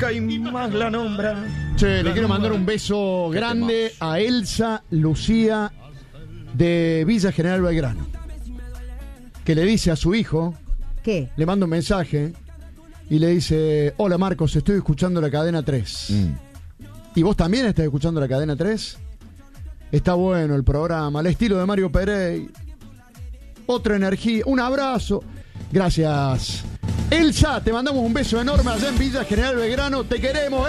busca y más la nombra. Che, le quiero mandar un beso grande a Elsa Lucía de Villa General Belgrano, que le dice a su hijo, ¿Qué? le manda un mensaje y le dice: hola Marcos, estoy escuchando la cadena 3. ¿Y vos también estás escuchando la cadena 3? Está bueno el programa, al estilo de Mario Perey. Otra energía, un abrazo. Gracias. Elsa, te mandamos un beso enorme allá en Villa General Belgrano. Te queremos.